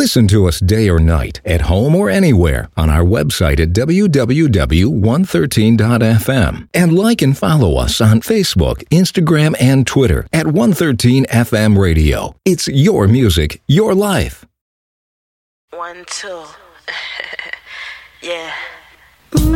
Listen to us day or night, at home or anywhere, on our website at www.113.fm. And like and follow us on Facebook, Instagram, and Twitter at 113FM Radio. It's your music, your life. 1, 2. Yeah.